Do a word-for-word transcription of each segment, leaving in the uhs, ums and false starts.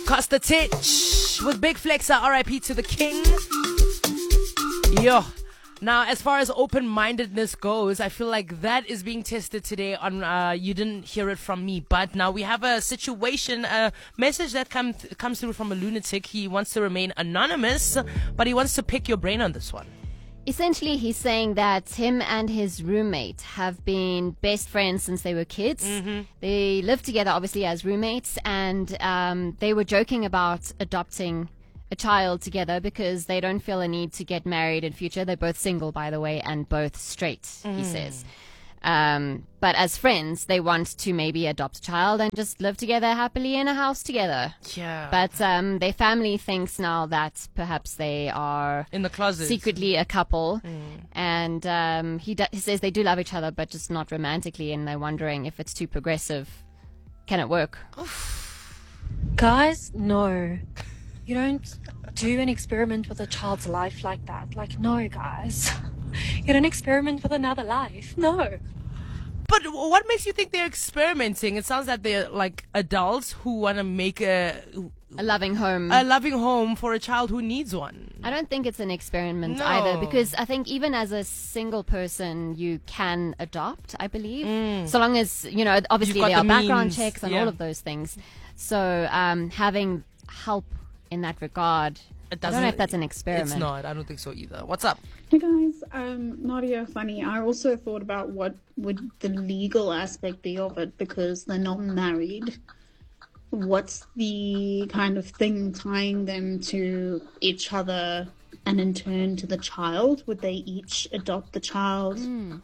Costa Titch with Big Flexer, R I P to the king. Yo. Now, as far as open-mindedness goes, I feel like that is being tested today on, uh, you didn't hear it from me, but now we have a situation, a message that come th- comes through from a lunatic. He wants to remain anonymous, but he wants to pick your brain on this one. Essentially, he's saying that him and his roommate have been best friends since they were kids. Mm-hmm. They lived together, obviously, as roommates, and um, they were joking about adopting a child together because they don't feel a need to get married in future. They're both single, by the way, and both straight, mm. he says. Um, but as friends, they want to maybe adopt a child and just live together happily in a house together. Yeah. But um, their family thinks now that perhaps they are in the closet, secretly a couple. Mm. And um, he, do- he says they do love each other, but just not romantically. And they're wondering if it's too progressive. Can it work? Guys, no. You don't do an experiment with a child's life like that. Like, no, guys. You don't experiment with another life. No. But what makes you think they're experimenting? It sounds like they're like adults who want to make a a loving home, a loving home for a child who needs one. I don't think it's an experiment no. either, because I think even as a single person, you can adopt, I believe, mm. so long as, you know, obviously there the are background means. checks and yeah. all of those things. So um, having help in that regard, I don't know if that's an experiment. It's not. I don't think so either. What's up? Hey guys, um, Nadia, funny. I also thought about what would the legal aspect be of it, because they're not married. What's the kind of thing tying them to each other and in turn to the child? Would they each adopt the child? Mm.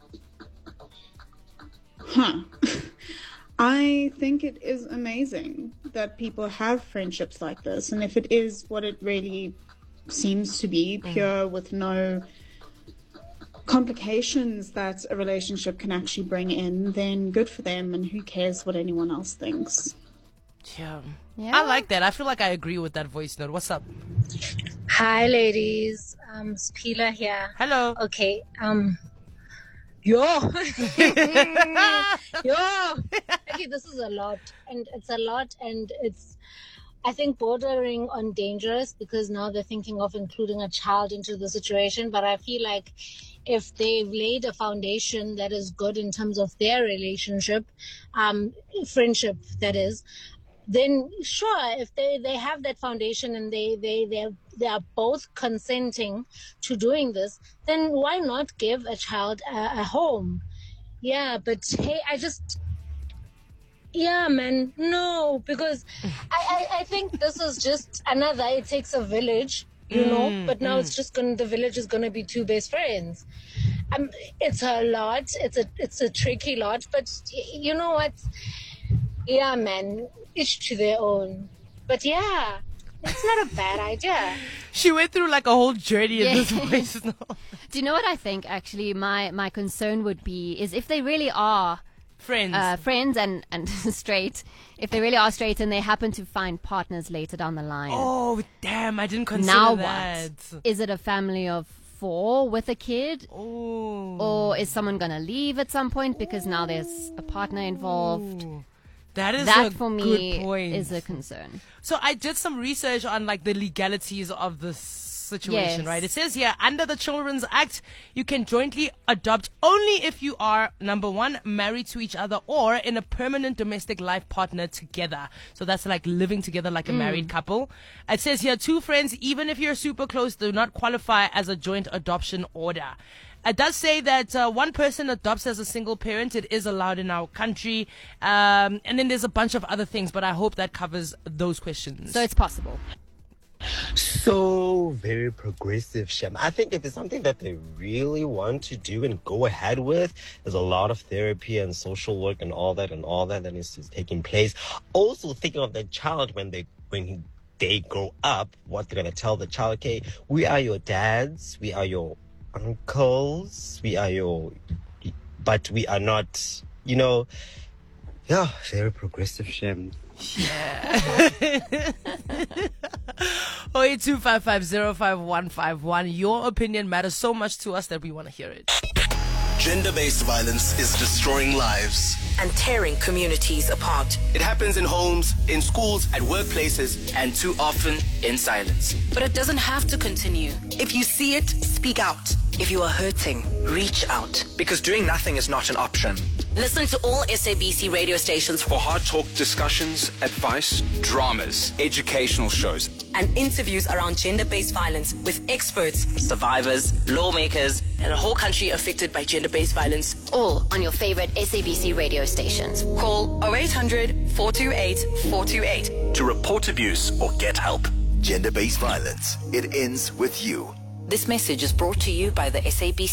Huh. I think it is amazing that people have friendships like this, and if it is what it really seems to be, pure, mm. with no complications that a relationship can actually bring in, then good for them, and who cares what anyone else thinks. Yeah. yeah. I like that. I feel like I agree with that voice note. What's up? Hi, ladies. Um, Spila here. Hello. Okay. Um, yo. yo. Okay, this is a lot. And it's a lot, and it's, I think, bordering on dangerous, because now they're thinking of including a child into the situation. But I feel like if they've laid a foundation that is good in terms of their relationship, um, friendship, that is, then sure, if they, they have that foundation and they, they, they, they are both consenting to doing this, then why not give a child a, a home? Yeah, but hey, I just... Yeah, man, no, because I, I, I think this is just another, it takes a village, you mm, know, but now mm. it's just going to, the village is going to be two best friends. Um, it's a lot, it's a, it's a tricky lot, but you know what? Yeah, man, each to their own. But yeah, it's not a bad idea. She went through like a whole journey in yeah. this voice. No. Do you know what I think, actually, my, my concern would be, is if they really are friends uh, friends and, and straight, if they really are straight and they happen to find partners later down the line. Oh, damn, I didn't consider now that. What? Is it a family of four with a kid? Oh. Or is someone going to leave at some point because now there's a partner involved? That is that a for good me point. Is a concern. So I did some research on like the legalities of this situation, yes. right? It says here, under the Children's Act, you can jointly adopt only if you are, number one, married to each other or in a permanent domestic life partner together. So that's like living together like a mm. married couple. It says here, two friends, even if you're super close, do not qualify as a joint adoption order. It does say that uh, one person adopts as a single parent. It is allowed in our country. Um, and then there's a bunch of other things, but I hope that covers those questions. So it's possible. So very progressive, Shem. I think if it's something that they really want to do and go ahead with, there's a lot of therapy and social work and all that and all that that is taking place. Also thinking of the child when they when they grow up, what they're gonna tell the child, okay, we are your dads, we are your uncles, we are your, but we are not, you know, yeah, very progressive, Shem. Yeah. oh eight two five five zero five one five one. Your opinion matters so much to us that we want to hear it. Gender-based violence is destroying lives and tearing communities apart. It happens in homes, in schools, at workplaces, and too often in silence. But it doesn't have to continue. If you see it, speak out. If you are hurting, reach out. Because doing nothing is not an option. Listen to all S A B C radio stations for hard talk discussions, advice, dramas, educational shows, and interviews around gender-based violence with experts, survivors, lawmakers, and a whole country affected by gender-based violence. All on your favorite S A B C radio stations. Call oh eight hundred, four two eight, four two eight to report abuse or get help. Gender-based violence. It ends with you. This message is brought to you by the S A B C